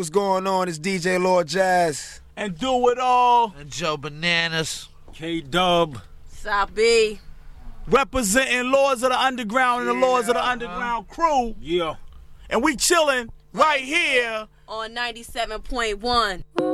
What's going on? It's DJ Lord Jazz. And Do It All. And Joe Bananas. K-Dub. Sabi. Representing Lords of the Underground and the Lords of the Underground crew. Yeah. And we chilling right here on 97.1.